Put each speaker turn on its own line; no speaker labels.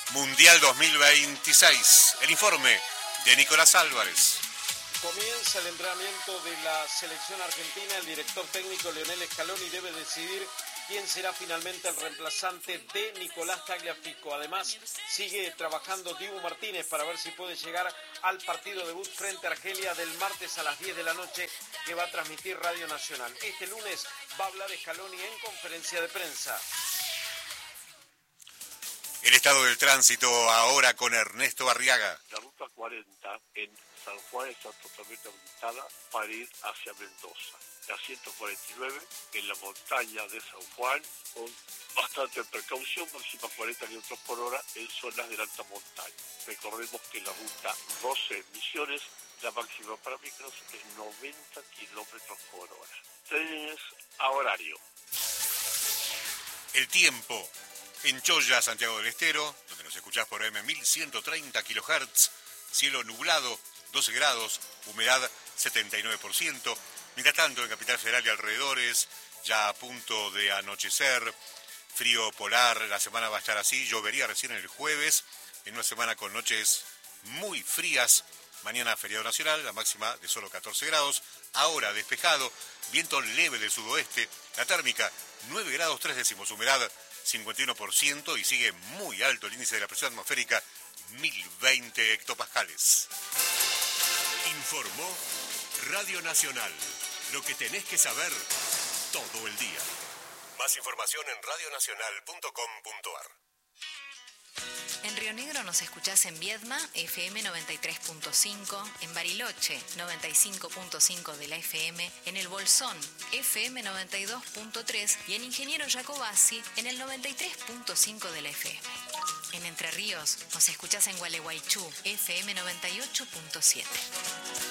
Mundial 2026. El informe de Nicolás Álvarez.
Comienza el entrenamiento de la selección argentina. El director técnico Lionel Scaloni debe decidir quién será finalmente el reemplazante de Nicolás Tagliafico. Además, sigue trabajando Dibu Martínez para ver si puede llegar al partido debut frente a Argelia del martes a las 10 de la noche que va a transmitir Radio Nacional. Este lunes va a hablar Scaloni en conferencia de prensa.
El estado del tránsito ahora con Ernesto Arriaga.
La ruta 40 en San Juan está totalmente habilitada para ir hacia Mendoza. La 149 en la montaña de San Juan con bastante precaución, máxima 40 km por hora en zonas de la alta montaña. Recordemos que la ruta 12 Misiones, la máxima para micros es 90 km por hora. Trenes a horario.
El tiempo. En Choya, Santiago del Estero, donde nos escuchás por AM 1130 kHz, cielo nublado, 12 grados, humedad 79%. Mientras tanto, en Capital Federal y alrededores, ya a punto de anochecer, frío polar, la semana va a estar así, llovería recién el jueves, en una semana con noches muy frías. Mañana feriado nacional, la máxima de solo 14 grados, ahora despejado, viento leve del sudoeste, la térmica 9 grados 3 décimos, humedad 51% y sigue muy alto el índice de la presión atmosférica, 1020 hectopascales.
Informó Radio Nacional. Lo que tenés que saber todo el día. Más información en radionacional.com.ar.
En Río Negro nos escuchás en Viedma, FM 93.5, en Bariloche, 95.5 de la FM, en El Bolsón, FM 92.3 y en Ingeniero Jacobasi, en el 93.5 de la FM. En Entre Ríos nos escuchás en Gualeguaychú, FM 98.7.